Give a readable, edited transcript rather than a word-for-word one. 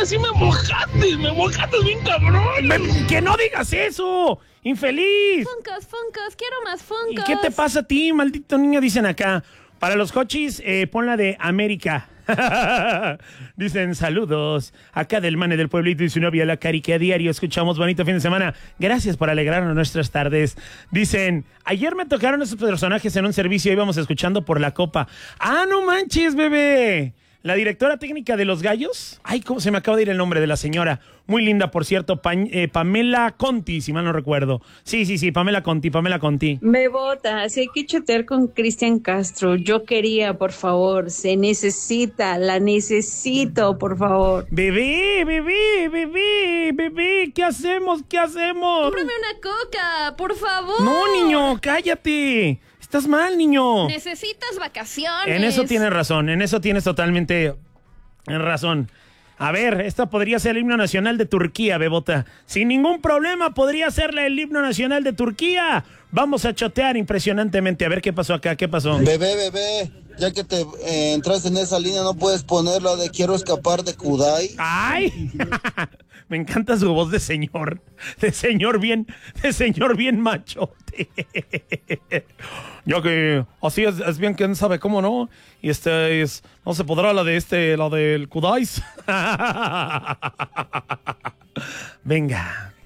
sí me mojaste bien cabrón. ¡Que no digas eso! ¡Infeliz! Funkos, quiero más Funkos. ¿Y qué te pasa a ti, maldito niño? Dicen acá. Para los cochis, pon la de América. Dicen, saludos. Acá del Mane del Pueblito y su novia, la Cari, que a diario escuchamos. Bonito fin de semana. Gracias por alegrarnos nuestras tardes. Dicen, ayer me tocaron esos personajes en un servicio. Íbamos escuchando por la copa. ¡Ah, no manches, bebé! La directora técnica de Los Gallos. Ay, ¿cómo se me acaba de ir el nombre de la señora? Muy linda, por cierto. Pamela Conti, si mal no recuerdo. Sí, Pamela Conti. Bebota, si hay que chatear con Cristian Castro. Yo quería, por favor. Se necesita, la necesito, por favor. Bebé, ¿qué hacemos? Cómprame una coca, por favor. No, niño, cállate. Estás mal, niño. Necesitas vacaciones. En eso tienes razón, en eso tienes totalmente razón. A ver, esta podría ser el himno nacional de Turquía, Bebota. Sin ningún problema podría ser el himno nacional de Turquía. Vamos a chotear impresionantemente. A ver qué pasó acá, qué pasó. Bebé, ya que te entras en esa línea, ¿no puedes poner la de quiero escapar de Kudai? ¡Ay! Me encanta su voz de señor bien machote. Ya que así es bien, quién sabe cómo, ¿no? Y no se podrá la del Kudais. Venga,